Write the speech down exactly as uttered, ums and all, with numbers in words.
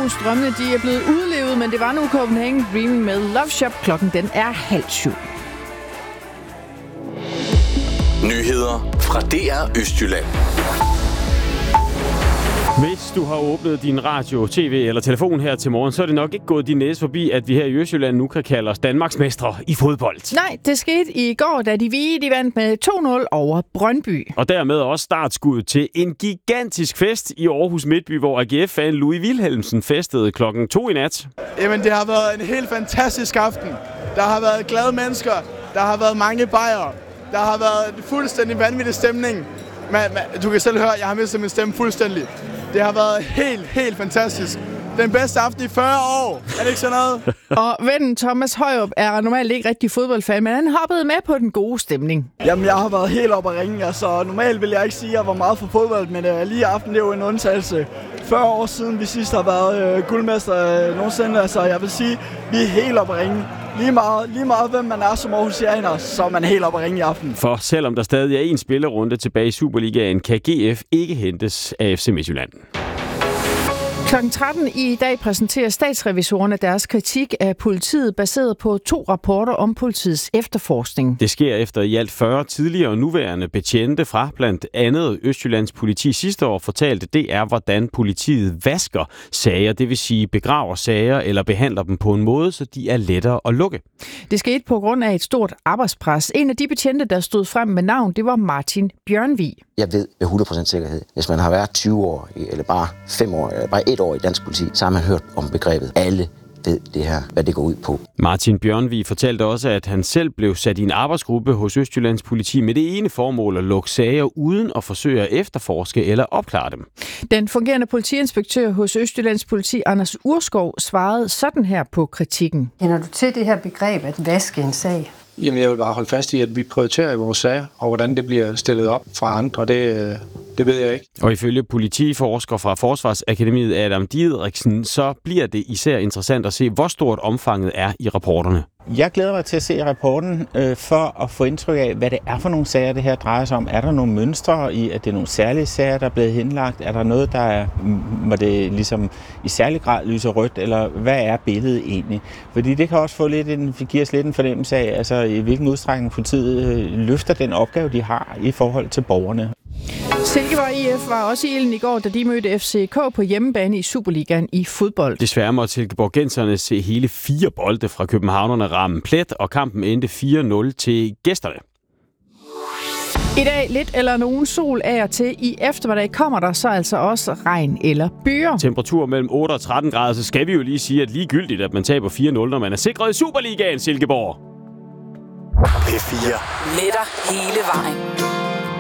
Aarhus-drømmene de er blevet udlevet, men det var nu Copenhagen Dreaming med Love Shop. Klokken den er halv syv. Nyheder fra D R Østjylland. Hvis du har åbnet din radio, tv eller telefon her til morgen, så er det nok ikke gået din næse forbi, at vi her i Østjylland nu kan kalde os Danmarksmestre i fodbold. Nej, det skete i går, da de hvide de vandt med to nul over Brøndby. Og dermed også startskud til en gigantisk fest i Aarhus Midtby, hvor A G F-fan Louis Wilhelmsen festede klokken to i nat. Jamen, det har været en helt fantastisk aften. Der har været glade mennesker, der har været mange bajere, der har været en fuldstændig vanvittig stemning. Men, men, du kan selv høre, at jeg har mistet min stemme fuldstændig. Det har været helt, helt fantastisk. Den bedste aften i fyrre år. Er det ikke sådan noget? Og vennen Thomas Højrup er normalt ikke rigtig fodboldfan, men han hoppede med på den gode stemning. Jamen, jeg har været helt oppe at ringe. Altså, normalt vil jeg ikke sige, at jeg var meget for fodbold, men uh, lige i aften det er jo en undtagelse. fyrre år siden vi sidst har været uh, guldmester uh, nogensinde. Altså, jeg vil sige, vi er helt oppe at ringe. Lige meget, lige meget hvem man er som aarhusianer, så er man helt oppe at ringe i aften. For selvom der stadig er en spillerunde tilbage i Superligaen, kan G F ikke hentes af F C Midtjylland. klokken tretten i dag præsenterer statsrevisorerne deres kritik af politiet baseret på to rapporter om politiets efterforskning. Det sker efter i alt fyrre tidligere og nuværende betjente fra blandt andet Østjyllands politi sidste år fortalte D R, hvordan politiet vasker sager, det vil sige begraver sager eller behandler dem på en måde, så de er lettere at lukke. Det skete på grund af et stort arbejdspres. En af de betjente, der stod frem med navn, det var Martin Bjørnvig. Jeg ved med hundrede procent sikkerhed, hvis man har været tyve år, eller bare fem år, eller bare et år i dansk politi, så har man hørt om begrebet. Alle ved det her, hvad det går ud på. Martin Bjørnvig fortalte også, at han selv blev sat i en arbejdsgruppe hos Østjyllands politi med det ene formål at lukke sager uden at forsøge at efterforske eller opklare dem. Den fungerende politiinspektør hos Østjyllands politi, Anders Urskov, svarede sådan her på kritikken. Kender du til det her begreb at vaske en sag? Jamen, jeg vil bare holde fast i, at vi prioriterer i vores sager, og hvordan det bliver stillet op fra andre, det, det ved jeg ikke. Og ifølge politiforsker fra Forsvarsakademiet Adam Didriksen, så bliver det især interessant at se, hvor stort omfanget er i rapporterne. Jeg glæder mig til at se rapporten øh, for at få indtryk af, hvad det er for nogle sager, det her drejer sig om. Er der nogle mønstre i, at det er nogle særlige sager, der er blevet henlagt? Er der noget, der er, hvor det ligesom i særlig grad lyser rødt? Eller hvad er billedet egentlig? Fordi det kan også få lidt en, give os lidt en fornemmelse af, altså, i hvilken udstrækning politiet øh, løfter den opgave, de har i forhold til borgerne. Silkeborg I F var også i ilden i går, da de mødte F C K på hjemmebane i Superligaen i fodbold. Desværre måtte Silkeborgenserne se hele fire bolde fra københavnerne ramme plet, og kampen endte fire nul til gæsterne. I dag lidt eller nogen sol af og til. I eftermiddag kommer der så altså også regn eller byer. Temperatur mellem otte og tretten grader, så skal vi jo lige sige, at ligegyldigt, at man taber fire nul, når man er sikret i Superligaen, Silkeborg. P fire. Med dig hele vejen.